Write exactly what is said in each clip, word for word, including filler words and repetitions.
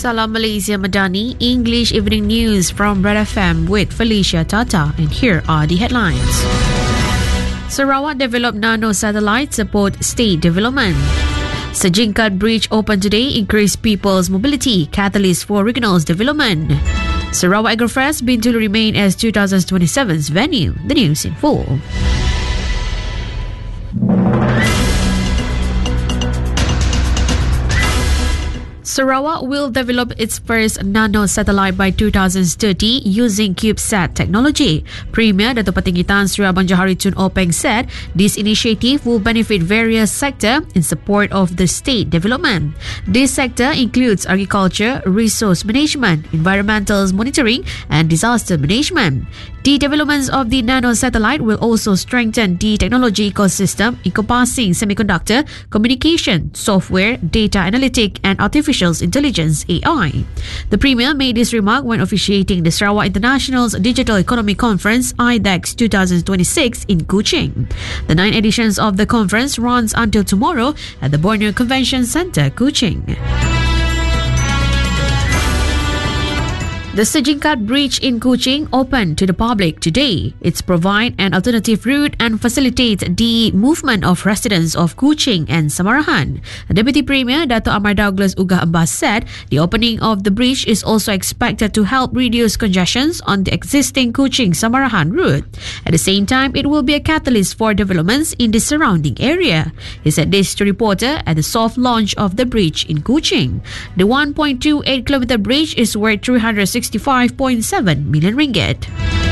Salam Malaysia Madani, English Evening News from Red F M with Felicia Tata, and here are the headlines. Sarawak developed nano satellite support state development. Sejingkat Bridge opened today, increased people's mobility, catalyst for regional development. Sarawak Agrofest Bintulu remain as twenty twenty-seven's venue. The news in full. Sarawak will develop its first nano satellite by two thousand thirty using CubeSat technology. Premier Dato' Patinggi Tan Sri Abang Johari Tun Openg said this initiative will benefit various sectors in support of the state development. This sector includes agriculture, resource management, environmental monitoring and disaster management. The developments of the nano satellite will also strengthen the technology ecosystem encompassing semiconductor, communication, software, data analytic and artificial intelligence A I. The Premier made this remark when officiating the Sarawak International's Digital Economy Conference I D E X twenty twenty-six in Kuching. The nine editions of the conference runs until tomorrow at the Borneo Convention Centre, Kuching. The Sejingkat Bridge in Kuching opened to the public today. It provides an alternative route and facilitates the movement of residents of Kuching and Samarahan. Deputy Premier Dato' Amar Douglas Ugah Ambas said the opening of the bridge is also expected to help reduce congestions on the existing Kuching-Samarahan route. At the same time, it will be a catalyst for developments in the surrounding area. He said this to reporter at the soft launch of the bridge in Kuching. The one point two eight kilometer bridge is worth three hundred sixty-five point seven million ringgit.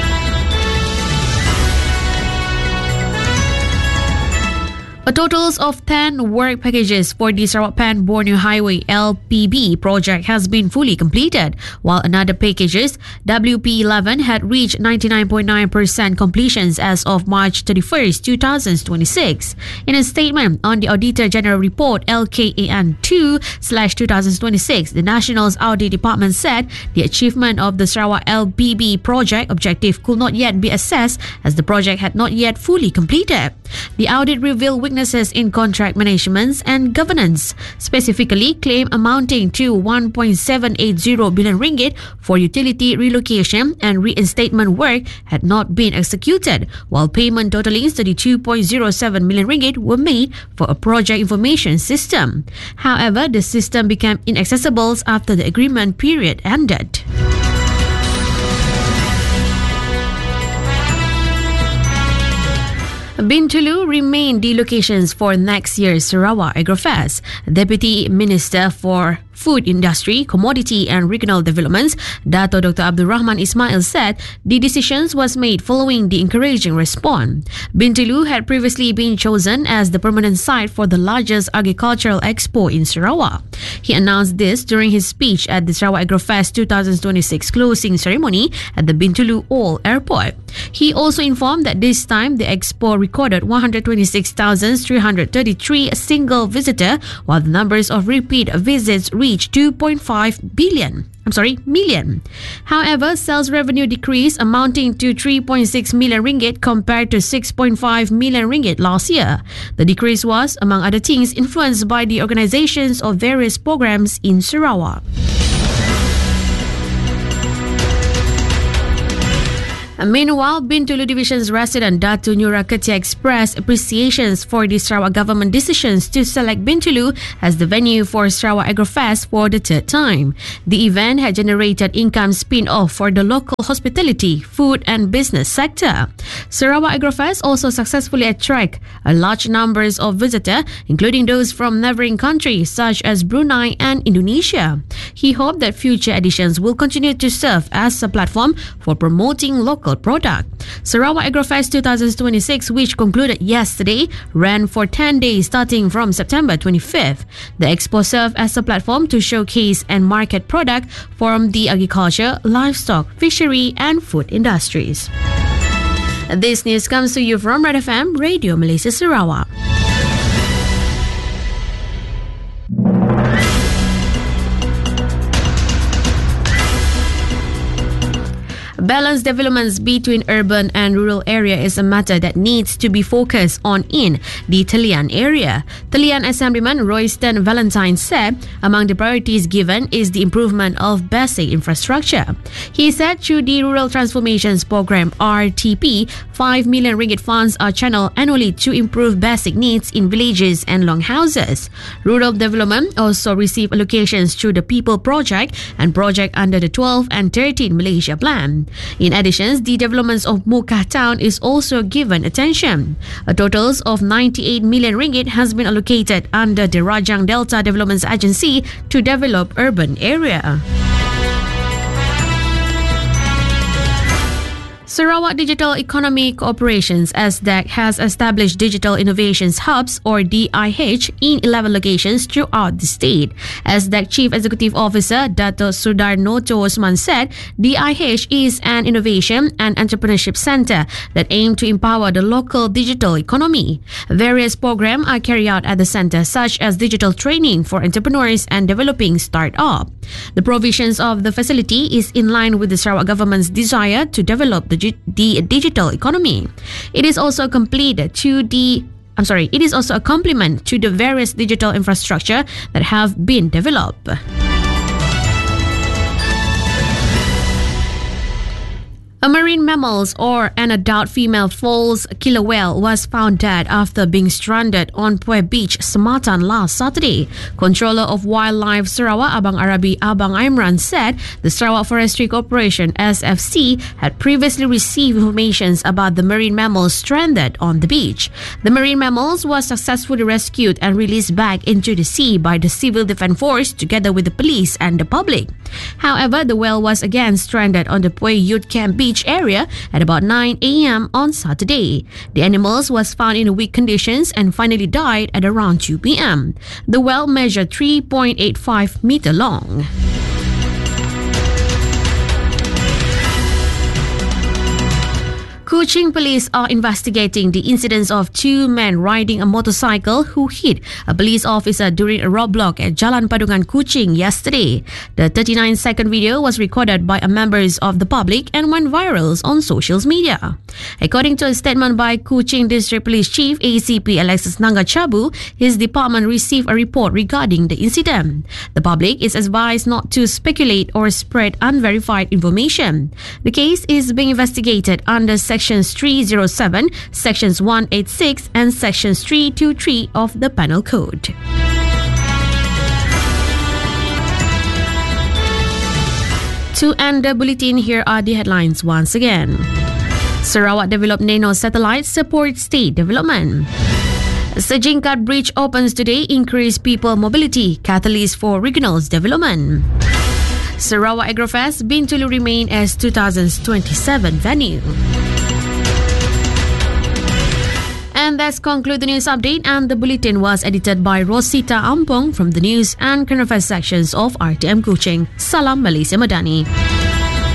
A total of ten work packages for the Sarawak Pan Borneo Highway L P B project has been fully completed, while another packages W P eleven had reached ninety-nine point nine percent completions as of March thirty-first, twenty twenty-six. In a statement on the Auditor General Report L K A N two slash twenty twenty-six, the National's Audit Department said the achievement of the Sarawak L P B project objective could not yet be assessed as the project had not yet fully completed. The audit revealed weaknesses in contract management and governance, specifically claim amounting to one point seven eight zero billion ringgit for utility relocation and reinstatement work had not been executed, while payment totaling thirty-two point zero seven million ringgit were made for a project information system. However, the system became inaccessible after the agreement period ended. Bintulu remain the locations for next year's Sarawak Agrofest. Deputy Minister for Food Industry, Commodity and Regional Developments, Dato' Doctor Abdul Rahman Ismail said the decisions was made following the encouraging response. Bintulu had previously been chosen as the permanent site for the largest agricultural expo in Sarawak. He announced this during his speech at the Sarawak Agrofest twenty twenty-six closing ceremony at the Bintulu Old Airport. He also informed that this time the expo recorded one hundred twenty-six thousand three hundred thirty-three single visitor, while the numbers of repeat visits reached two point five billion. I'm sorry, million. However, sales revenue decreased, amounting to three point six million ringgit compared to six point five million ringgit last year. The decrease was, among other things, influenced by the organizations of various programs in Sarawak. Meanwhile, Bintulu Division's resident Datu Nura Ketia expressed appreciations for the Sarawak government decisions to select Bintulu as the venue for Sarawak Agrofest for the third time. The event had generated income spin-off for the local hospitality, food and business sector. Sarawak Agrofest also successfully attract a large numbers of visitors, including those from neighboring countries such as Brunei and Indonesia. He hoped that future editions will continue to serve as a platform for promoting local product. Sarawak Agrofest twenty twenty-six, which concluded yesterday, ran for ten days starting from September twenty-fifth. The expo served as a platform to showcase and market product from the agriculture, livestock, fishery and food industries. This news comes to you from Red F M, Radio Malaysia Sarawak. Balanced developments between urban and rural area is a matter that needs to be focused on in the Talian area. Talian Assemblyman Royston Valentine said among the priorities given is the improvement of basic infrastructure. He said through the Rural Transformations Program R T P, five million ringgit funds are channeled annually to improve basic needs in villages and longhouses. Rural development also received allocations through the People Project and project under the twelve and thirteen Malaysia Plan. In addition, the developments of Mukah Town is also given attention. A total of ninety-eight million ringgit has been allocated under the Rajang Delta Development Agency to develop urban area. Sarawak Digital Economy Corporations (S D E C) has established Digital Innovations Hubs or D I H in eleven locations throughout the state. S D E C Chief Executive Officer Dato Sudarnoto Osman said D I H is an innovation and entrepreneurship center that aim to empower the local digital economy. Various programs are carried out at the center, such as digital training for entrepreneurs and developing start-up. The provisions of the facility is in line with the Sarawak government's desire to develop the the digital economy. It is also completed to the I'm sorry, it is also a complement to the various digital infrastructure that have been developed. A marine mammals or an adult female false killer whale was found dead after being stranded on Pueh Beach, Sematan last Saturday. Controller of Wildlife Sarawak, Abang Arabi Abang Imran said the Sarawak Forestry Corporation S F C had previously received information about the marine mammals stranded on the beach. The marine mammals was successfully rescued and released back into the sea by the Civil Defence Force together with the police and the public. However, the whale was again stranded on the Pueh Youth Camp Beach area at about nine a.m. on Saturday. The animals was found in weak conditions and finally died at around two p.m. The whale measured three point eight five meter long. Kuching police are investigating the incidents of two men riding a motorcycle who hit a police officer during a roadblock at Jalan Padungan, Kuching yesterday. The thirty-nine second video was recorded by members of the public and went viral on social media. According to a statement by Kuching District Police Chief A C P Alexis Nangachabu, his department received a report regarding the incident. The public is advised not to speculate or spread unverified information. The case is being investigated under Section Sections three oh seven, Sections one eighty-six and Sections three twenty-three of the Penal Code. To end the bulletin, here are the headlines once again. Sarawak developed nano satellite support state development. Sejingkat Bridge opens today, increase people mobility, catalyst for regional development. Sarawak Agrofest Bintulu remain as two thousand twenty-seven venue. And that's conclude the news update, and the bulletin was edited by Rosita Ampong from the news and current affairs sections of R T M Kuching. Salam Malaysia Madani.